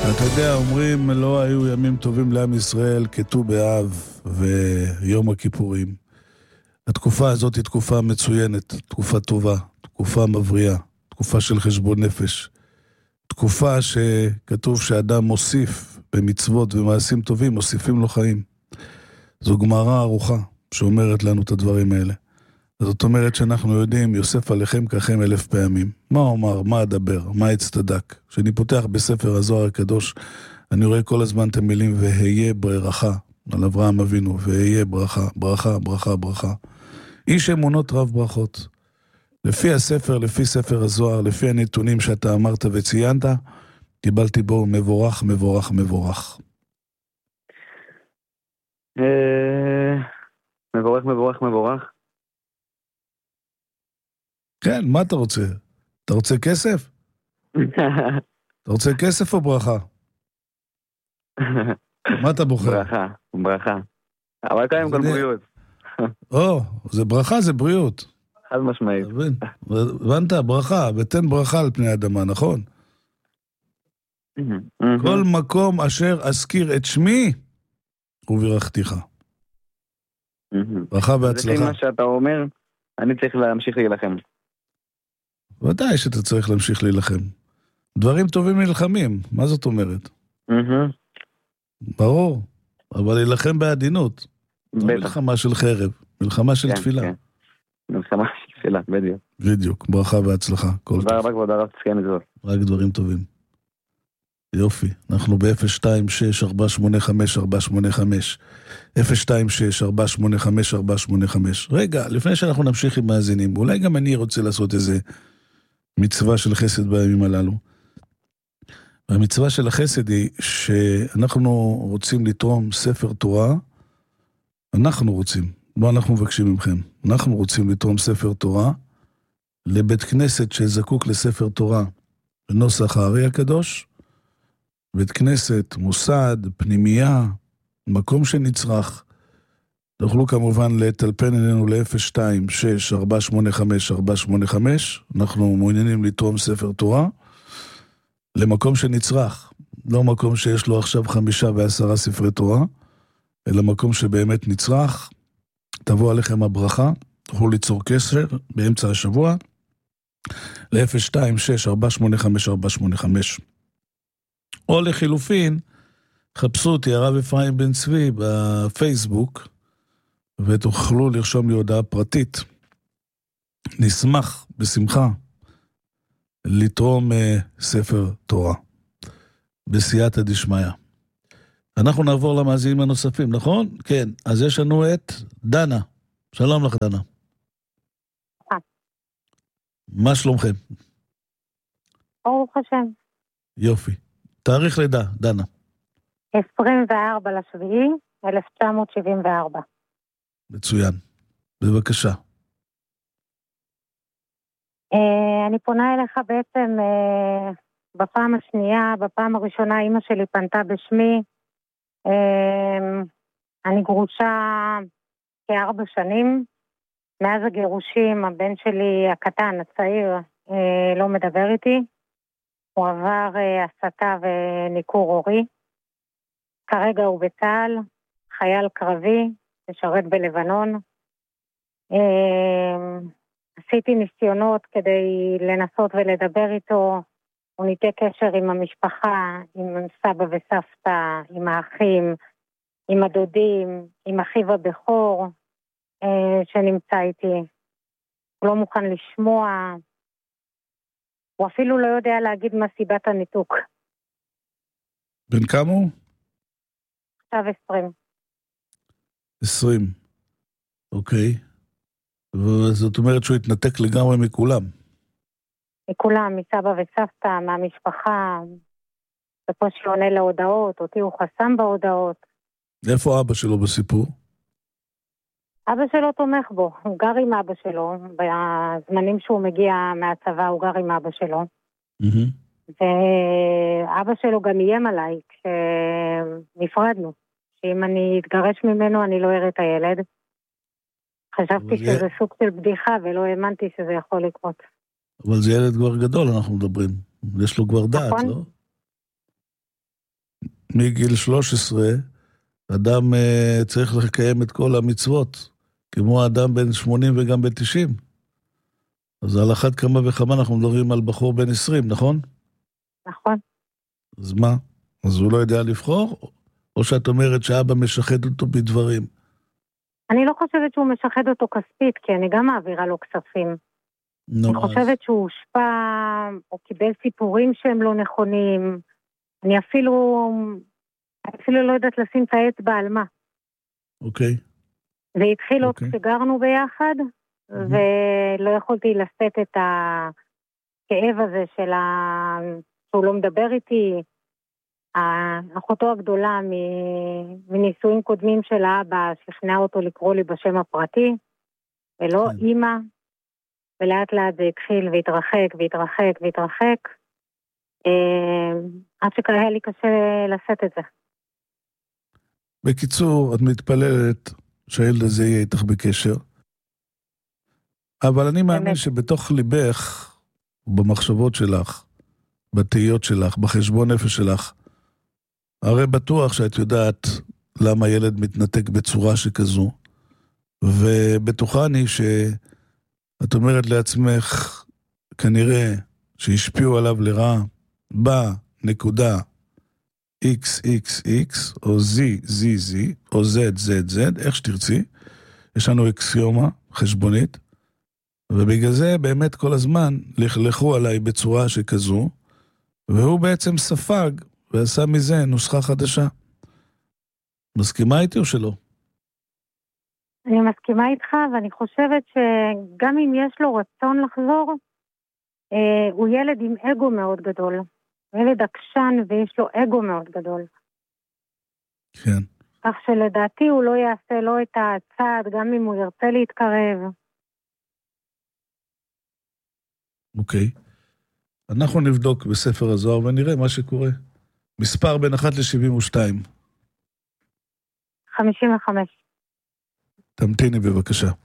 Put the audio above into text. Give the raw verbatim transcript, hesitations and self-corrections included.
אתה יודע, אומרים, לא היו ימים טובים לעם ישראל כט"ו באב ויום הכיפורים. התקופה הזאת היא תקופה מצוינת, תקופה טובה, תקופה מבריאה, תקופה של חשבון נפש. תקופה שכתוב שאדם מוסיף במצוות ומעשים טובים, מוסיפים לו חיים. זו גמרא ארוכה שאומרת לנו את הדברים האלה. זאת אומרת שאנחנו יודעים, יוסף עליכם ככם אלף פעמים. מה אומר, מה אדבר, מה אצטדק? כשאני פותח בספר הזוהר הקדוש, אני רואה כל הזמן את המילים, והיה ברכה, על אברהם אבינו, והיה ברכה, ברכה, ברכה, ברכה. איש אמונות רב ברכות. לפי הספר, לפי ספר הזוהר, לפי הנתונים שאתה אמרת וציינת, קיבלתי בו מבורך, מבורך, מבורך. מבורך, מבורך, מבורך. כן, מה אתה רוצה? אתה רוצה כסף? אתה רוצה כסף או ברכה? מה אתה בוחר? ברכה, ברכה. אבל קיים כל בריאות. או, זה ברכה, זה בריאות. חד משמעית. הבנת, ברכה, ותן ברכה על פני האדמה, נכון? כל מקום אשר אזכיר את שמי, וברכתיך. ברכה והצלחה. לפי מה שאתה אומר, אני צריך להמשיך להילחם. ודאי שאתה צריך להמשיך להילחם. דברים טובים נלחמים, מה זאת אומרת? ברור, אבל להילחם בעדינות. לא מלחמה של חרב, מלחמה של תפילה. מלחמה של תפילה, בדיוק. בדיוק, ברכה והצלחה. תודה רבה כבוד הרב, תסכים את זה. רק דברים טובים. יופי, אנחנו ב-אפס שתיים שש ארבע שמונה חמש ארבע שמונה חמש. אפס שתיים שש ארבע שמונה חמש ארבע שמונה חמש. רגע, לפני שאנחנו נמשיך עם מאזינים, אולי גם אני רוצה לעשות איזה מצווה של חסד בימים הללו. והמצווה של החסד היא שאנחנו רוצים לתרום ספר תורה, אנחנו רוצים, לא אנחנו מבקשים ממכם, אנחנו רוצים לתרום ספר תורה לבית כנסת שזקוק לספר תורה בנוסח הארי הקדוש, בית כנסת, מוסד, פנימייה, מקום שנצרך. תוכלו כמובן לטלפן אלינו ל-אפס שתיים שש ארבע שמונה חמש ארבע שמונה חמש. אנחנו מעוניינים לתרום ספר תורה למקום שנצרך, לא מקום שיש לו עכשיו חמישה ועשרה ספרי תורה, אלא מקום שבאמת נצרך. תבוא עליכם הברכה, תוכלו ליצור קשר באמצע השבוע ל-אפס שתיים שש ארבע שמונה חמש ארבע שמונה חמש. או לחילופין, חפשו אותי הרב אפרים בן צבי בפייסבוק, ותוכלו לרשום לי הודעה פרטית. נשמח, בשמחה, לתרום uh, ספר תורה, בסייעתא דשמיא. אנחנו נעבור למאזינים הנוספים, נכון? כן, אז יש לנו את דנה. שלום לך, דנה. מה שלומכם? ברוך השם. יופי. תאריך לידה, דנה. עשרים וארבע לשביעי אלף תשע מאות שבעים וארבע. מצוין. בבקשה. אני פונה אליך בעצם בפעם השנייה, בפעם הראשונה אמא שלי פנתה בשמי. אני גרושה כארבע שנים. מאז הגירושים הבן שלי הקטן, הצעיר, לא מדבר איתי. הוא עבר הסתה וניכור הורי. כרגע הוא בצה"ל, חייל קרבי, משרת בלבנון. עשיתי ניסיונות כדי לנסות ולדבר איתו. הוא ניתק קשר עם המשפחה, עם סבא וסבתא, עם האחים, עם הדודים, עם אחיו הבכור שנמצא איתי. הוא לא מוכן לשמוע. הוא אפילו לא יודע להגיד מה סיבת הניתוק. בן כמה הוא? עכשיו עשרים. עשרים. אוקיי. וזאת אומרת שהוא התנתק לגמרי מכולם. מכולם, מסבא וסבתא, מהמשפחה. בקושי עונה להודעות, אותי הוא חסם בהודעות. איפה אבא שלו בסיפור? אבא שלו תומך בו, הוא גר עם אבא שלו, בזמנים שהוא מגיע מהצבא הוא גר עם אבא שלו. Mm-hmm. ואבא שלו גם איים עליי כשנפרדנו, שאם אני אתגרש ממנו אני לא אראה את הילד. חשבתי שזה סוג של בדיחה ולא האמנתי שזה יכול לקרות. אבל זה ילד כבר גדול אנחנו מדברים, יש לו כבר דעת, לא? מגיל שלוש עשרה, אדם uh, צריך לקיים את כל המצוות, כמו אדם בן שמונים וגם בן תשעים. אז על אחת כמה וכמה אנחנו מדברים על בחור בן עשרים, נכון? נכון. אז מה? אז הוא לא יודע לבחור? או שאת אומרת שאבא משחד אותו בדברים? אני לא חושבת שהוא משחד אותו כספית, כי אני גם מעבירה לו כספים. נו, אני חושבת שהוא הושפע, או קיבל סיפורים שהם לא נכונים. אני אפילו, אפילו לא יודעת לשים את האצבע על מה. אוקיי. זה התחיל עוד אוקיי. כשגרנו ביחד, ולא יכולתי לשאת את הכאב הזה של ה... שהוא לא מדבר איתי. אחותו הגדולה מנישואים קודמים של האבא שכנעה אותו לקרוא לי בשם הפרטי, ולא כן. אמא, ולאט לאט זה התחיל והתרחק והתרחק והתרחק, עד שהיה לי קשה לשאת את זה. בקיצור, את מתפללת שהילד הזה יהיה איתך בקשר, אבל אני מאמין באמת. שבתוך ליבך, במחשבות שלך, בתהיות שלך, בחשבון נפש שלך, הרי בטוח שאת יודעת למה ילד מתנתק בצורה שכזו, ובטוחני שאת אומרת לעצמך, כנראה שהשפיעו עליו לרעה, בנקודה איקס איקס איקס, או Z, Z, Z, או Z, Z, Z, איך שתרצי, יש לנו אקסיומה חשבונית, ובגלל זה באמת כל הזמן לכלכו עליי בצורה שכזו, והוא בעצם ספג, ועשה מזה נוסחה חדשה. מסכימה איתי או שלא? אני מסכימה איתך, ואני חושבת שגם אם יש לו רצון לחזור, אה, הוא ילד עם אגו מאוד גדול. ילד עקשן ויש לו אגו מאוד גדול. כן. כך שלדעתי הוא לא יעשה לו את הצעד, גם אם הוא ירצה להתקרב. אוקיי. אנחנו נבדוק בספר הזוהר ונראה מה שקורה. מספר בין אחת ל-שבעים ושתיים. חמישים וחמש. תמתיני בבקשה.